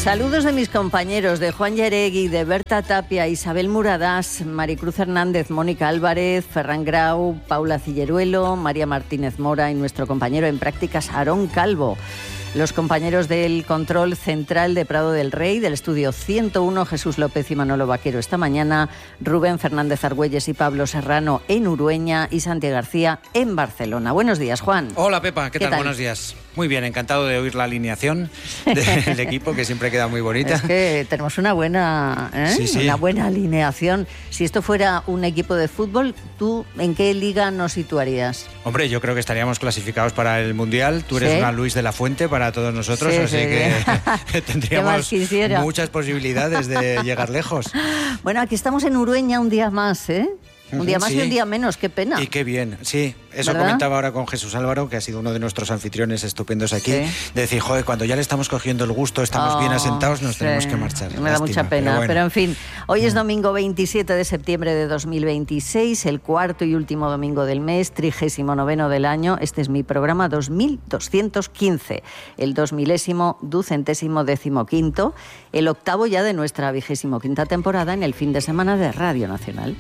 Saludos de mis compañeros, de Juan Yaregui, de Berta Tapia, Isabel Muradás, Maricruz Hernández, Mónica Álvarez, Ferran Grau, Paula Cilleruelo, María Martínez Mora y nuestro compañero en prácticas, Aarón Calvo. Los compañeros del control central de Prado del Rey, del estudio 101, Jesús López y Manolo Vaquero esta mañana, Rubén Fernández Argüelles y Pablo Serrano en Urueña y Santiago García en Barcelona. Buenos días, Juan. Hola, Pepa, ¿qué tal? Buenos días. Muy bien, encantado de oír la alineación del equipo, que siempre queda muy bonita. Es que tenemos una buena, una buena alineación. Si esto fuera un equipo de fútbol, ¿tú en qué liga nos situarías? Hombre, yo creo que estaríamos clasificados para el Mundial. Tú eres una Luis de la Fuente para todos nosotros, así que tendríamos muchas posibilidades de llegar lejos. Bueno, aquí estamos en Urueña un día más, ¿eh? Un día más y un día menos, qué pena. Y qué bien, sí. Eso ¿verdad? Comentaba ahora con Jesús Álvaro, que ha sido uno de nuestros anfitriones estupendos aquí, de decir, joder, cuando ya le estamos cogiendo el gusto, estamos bien asentados, nos tenemos que marchar. Me da mucha pena, pero en fin. Hoy es domingo 27 de septiembre de 2026, el cuarto y último domingo del mes, 39º del año. Este es mi programa 2215, el 2000º, el octavo ya de nuestra 25ª temporada en el fin de semana de Radio Nacional.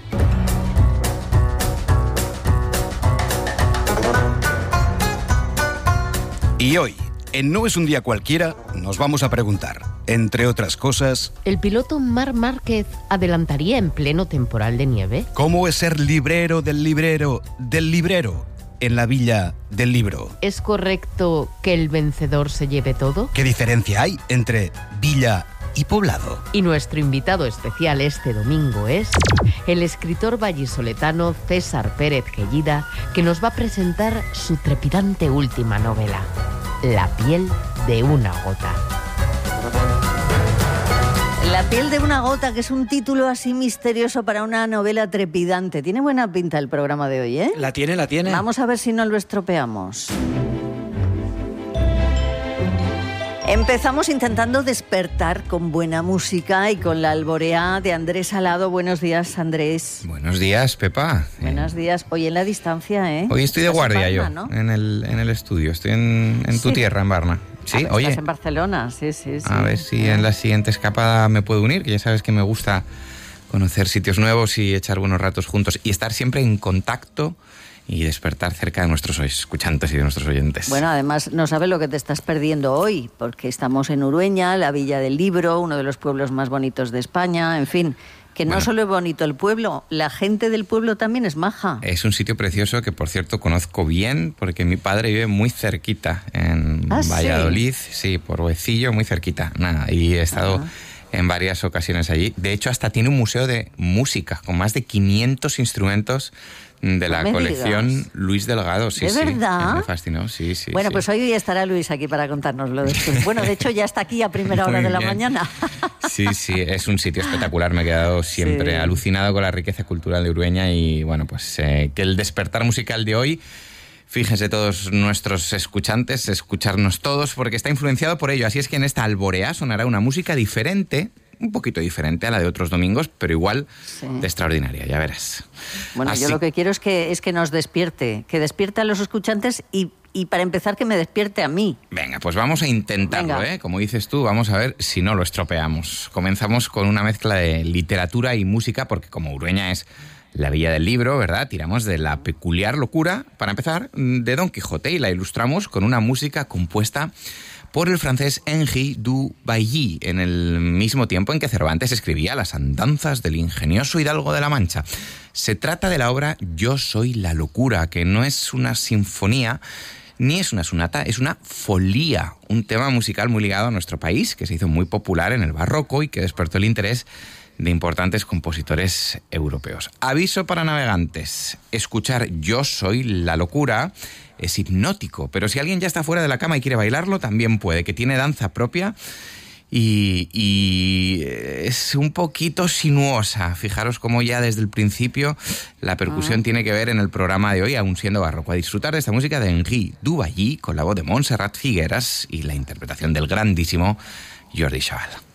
Y hoy, en No es un día cualquiera, nos vamos a preguntar, entre otras cosas... ¿El piloto Marc Márquez adelantaría en pleno temporal de nieve? ¿Cómo es ser librero del librero en la Villa del Libro? ¿Es correcto que el vencedor se lleve todo? ¿Qué diferencia hay entre villa y poblado? Y nuestro invitado especial este domingo es el escritor vallisoletano César Pérez Gellida, que nos va a presentar su trepidante última novela, La piel de una gota. La piel de una gota, que es un título así misterioso para una novela trepidante. Tiene buena pinta el programa de hoy, ¿eh? La tiene. Vamos a ver si no lo estropeamos. Empezamos intentando despertar con buena música y con la alborea de Andrés Salado. Buenos días, Andrés. Buenos días, Pepa. Buenos días. Hoy en la distancia, ¿eh? Hoy estoy de guardia en Barna, ¿no? en el estudio. Estoy en tu tierra, en Barna. Sí, oye. Estás en Barcelona, sí. A ver si en la siguiente escapada me puedo unir, que ya sabes que me gusta conocer sitios nuevos y echar buenos ratos juntos y estar siempre en contacto y despertar cerca de nuestros escuchantes y de nuestros oyentes. Bueno, además no sabes lo que te estás perdiendo hoy, porque estamos en Urueña, la Villa del Libro, uno de los pueblos más bonitos de España, en fin, que no solo es bonito el pueblo, la gente del pueblo también es maja. Es un sitio precioso que, por cierto, conozco bien, porque mi padre vive muy cerquita, en Valladolid, sí, por Huecillo, muy cerquita, y he estado en varias ocasiones allí. De hecho, hasta tiene un museo de música, con más de 500 instrumentos de la colección Luis Delgado. Sí, ¿De verdad? Me fascinó, sí. Bueno, pues hoy estará Luis aquí para contárnoslo después. Bueno, de hecho ya está aquí a primera hora de la mañana. Sí, es un sitio espectacular. Me he quedado siempre alucinado con la riqueza cultural de Urueña y bueno, pues que el despertar musical de hoy, fíjense todos nuestros escuchantes, escucharnos todos, porque está influenciado por ello. Así es que en esta alborea sonará una música diferente, un poquito diferente a la de otros domingos, pero igual de extraordinaria, ya verás. Bueno, yo lo que quiero es que nos despierte, que despierte a los escuchantes y para empezar que me despierte a mí. Venga, pues vamos a intentarlo, ¿eh? Como dices tú, vamos a ver si no lo estropeamos. Comenzamos con una mezcla de literatura y música, porque como Urueña es la Villa del Libro, ¿verdad? Tiramos de la peculiar locura, para empezar, de Don Quijote y la ilustramos con una música compuesta por el francés Henri du Bailly, en el mismo tiempo en que Cervantes escribía las andanzas del ingenioso hidalgo de la Mancha. Se trata de la obra Yo soy la locura, que no es una sinfonía, ni es una sonata, es una folía, un tema musical muy ligado a nuestro país, que se hizo muy popular en el barroco y que despertó el interés de importantes compositores europeos. Aviso para navegantes: escuchar Yo soy la locura es hipnótico, pero si alguien ya está fuera de la cama y quiere bailarlo, también puede, que tiene danza propia y es un poquito sinuosa. Fijaros cómo ya desde el principio la percusión tiene que ver en el programa de hoy, aún siendo barroco. A disfrutar de esta música de Henri du Bailly con la voz de Montserrat Figueras y la interpretación del grandísimo Jordi Chaval.